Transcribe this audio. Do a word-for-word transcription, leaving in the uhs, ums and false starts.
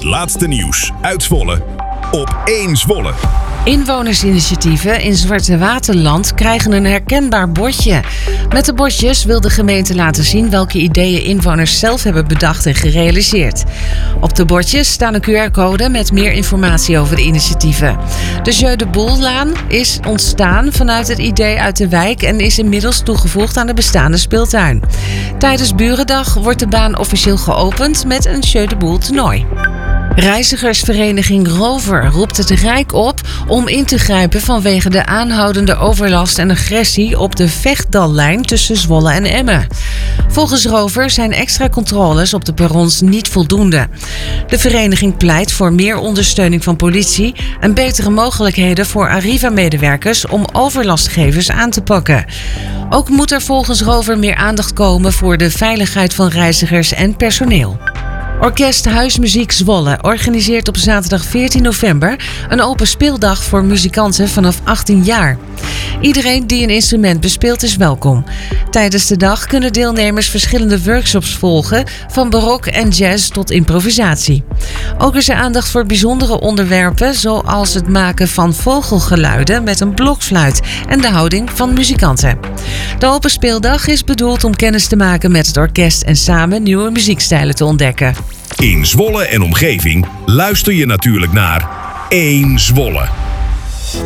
Het laatste nieuws uit Zwolle op één Zwolle. Inwonersinitiatieven in Zwarte Waterland krijgen een herkenbaar bordje. Met de bordjes wil de gemeente laten zien welke ideeën inwoners zelf hebben bedacht en gerealiseerd. Op de bordjes staan een Q R-code met meer informatie over de initiatieven. De Jeu de Boellaan is ontstaan vanuit het idee uit de wijk en is inmiddels toegevoegd aan de bestaande speeltuin. Tijdens Burendag wordt de baan officieel geopend met een Jeu de Boel toernooi. Reizigersvereniging Rover roept het Rijk op om in te grijpen vanwege de aanhoudende overlast en agressie op de Vechtdallijn tussen Zwolle en Emmen. Volgens Rover zijn extra controles op de perrons niet voldoende. De vereniging pleit voor meer ondersteuning van politie en betere mogelijkheden voor Arriva-medewerkers om overlastgevers aan te pakken. Ook moet er volgens Rover meer aandacht komen voor de veiligheid van reizigers en personeel. Orkest Huismuziek Zwolle organiseert op zaterdag veertien november een open speeldag voor muzikanten vanaf achttien jaar. Iedereen die een instrument bespeelt is welkom. Tijdens de dag kunnen deelnemers verschillende workshops volgen, van barok en jazz tot improvisatie. Ook is er aandacht voor bijzondere onderwerpen, zoals het maken van vogelgeluiden met een blokfluit en de houding van muzikanten. De open speeldag is bedoeld om kennis te maken met het orkest en samen nieuwe muziekstijlen te ontdekken. In Zwolle en omgeving luister je natuurlijk naar één Zwolle.